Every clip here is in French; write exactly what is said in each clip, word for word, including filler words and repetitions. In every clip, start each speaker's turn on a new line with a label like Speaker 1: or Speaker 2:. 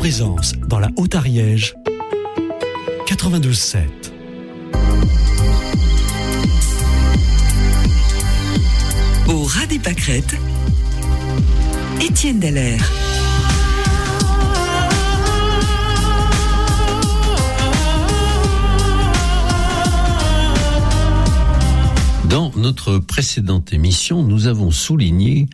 Speaker 1: présence dans la Haute-Ariège, quatre-vingt-douze sept.
Speaker 2: Au ras des pâquerettes, Étienne Dallaire.
Speaker 3: Dans notre précédente émission, nous avons souligné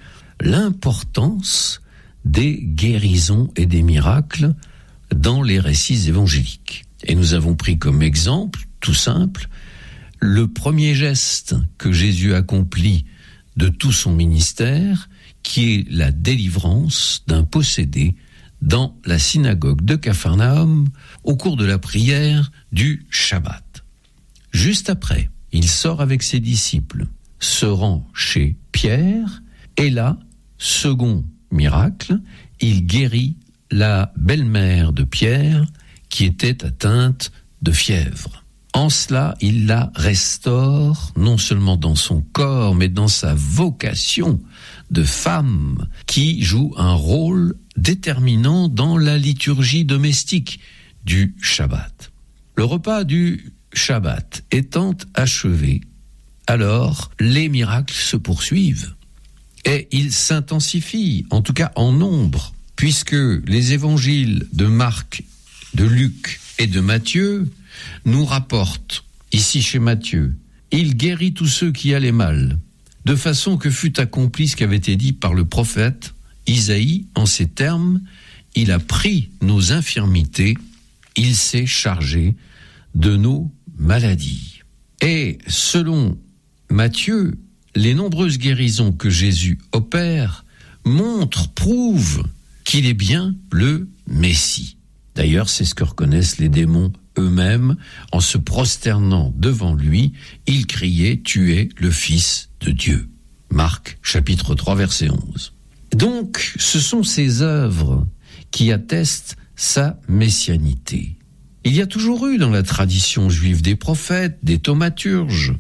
Speaker 3: l'importance des guérisons et des miracles dans les récits évangéliques. Et nous avons pris comme exemple, tout simple, le premier geste que Jésus accomplit de tout son ministère, qui est la délivrance d'un possédé dans la synagogue de Capharnaüm au cours de la prière du Shabbat. Juste après, il sort avec ses disciples, se rend chez Pierre, et là, second miracle, il guérit la belle-mère de Pierre qui était atteinte de fièvre. En cela, il la restaure non seulement dans son corps, mais dans sa vocation de femme qui joue un rôle déterminant dans la liturgie domestique du Shabbat. Le repas du Shabbat étant achevé, alors les miracles se poursuivent et ils s'intensifient, en tout cas en nombre, puisque les évangiles de Marc, de Luc et de Matthieu nous rapportent, ici chez Matthieu, il guérit tous ceux qui allaient mal, de façon que fut accompli ce qui avait été dit par le prophète Isaïe en ces termes, il a pris nos infirmités, il s'est chargé de nos maladies. Et selon Matthieu, les nombreuses guérisons que Jésus opère montrent, prouvent qu'il est bien le Messie. D'ailleurs, c'est ce que reconnaissent les démons eux-mêmes en se prosternant devant lui. Ils criaient « Tu es le Fils de Dieu ». Marc, chapitre trois, verset onze. Donc, ce sont ces œuvres qui attestent sa messianité. Il y a toujours eu dans la tradition juive des prophètes, des thaumaturges,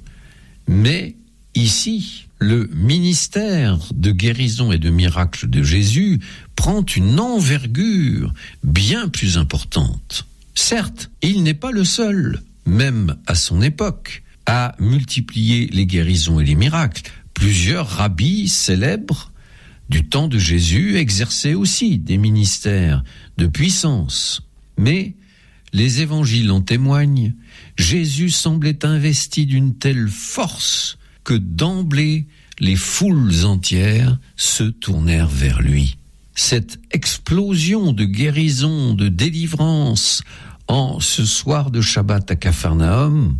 Speaker 3: mais ici, le ministère de guérison et de miracles de Jésus prend une envergure bien plus importante. Certes, il n'est pas le seul, même à son époque, à multiplier les guérisons et les miracles. Plusieurs rabbis célèbres du temps de Jésus exerçaient aussi des ministères de puissance. Mais les évangiles en témoignent, Jésus semblait investi d'une telle force que d'emblée, les foules entières se tournèrent vers lui. Cette explosion de guérison, de délivrance en ce soir de Shabbat à Capharnaüm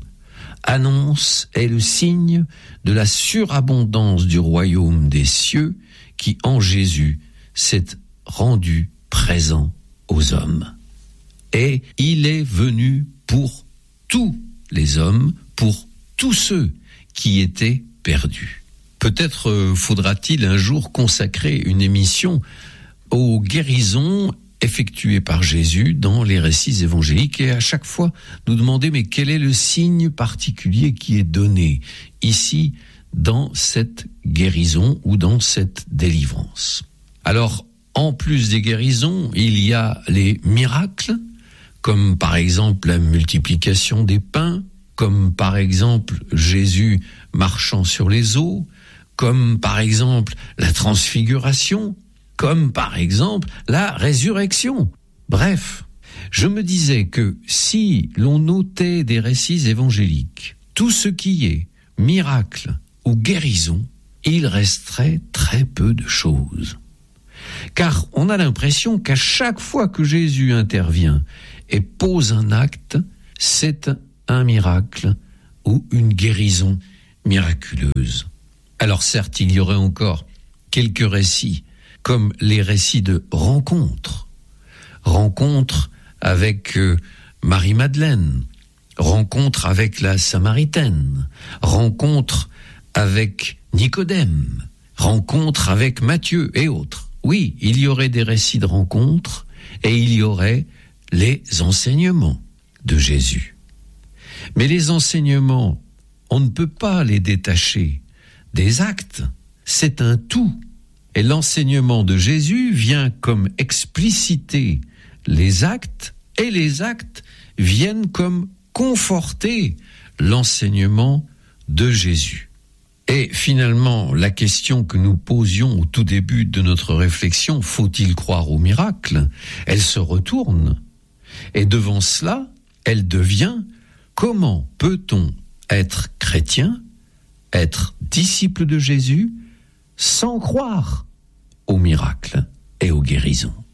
Speaker 3: annonce, est le signe de la surabondance du royaume des cieux qui, en Jésus, s'est rendu présent aux hommes. Et il est venu pour tous les hommes, pour tous ceux qui étaient perdus. Peut-être euh, faudra-t-il un jour consacrer une émission aux guérisons effectuées par Jésus dans les récits évangéliques et à chaque fois nous demander mais quel est le signe particulier qui est donné ici dans cette guérison ou dans cette délivrance. Alors, en plus des guérisons, il y a les miracles, comme par exemple la multiplication des pains, comme par exemple Jésus marchant sur les eaux, comme par exemple la transfiguration, comme par exemple la résurrection. Bref, je me disais que si l'on notait des récits évangéliques, tout ce qui est miracle ou guérison, il resterait très peu de choses. Car on a l'impression qu'à chaque fois que Jésus intervient et pose un acte, c'est un miracle ou une guérison miraculeuse. Alors certes, il y aurait encore quelques récits, comme les récits de rencontres. Rencontre avec euh, Marie-Madeleine, rencontre avec la Samaritaine, rencontre avec Nicodème, rencontre avec Matthieu et autres. Oui, il y aurait des récits de rencontres et il y aurait les enseignements de Jésus. Mais les enseignements, on ne peut pas les détacher des actes. C'est un tout. Et l'enseignement de Jésus vient comme expliciter les actes, et les actes viennent comme conforter l'enseignement de Jésus. Et finalement, la question que nous posions au tout début de notre réflexion, faut-il croire au miracle? Elle se retourne. Et devant cela, elle devient, comment peut-on être chrétien, être disciple de Jésus, sans croire au miracle et aux guérisons?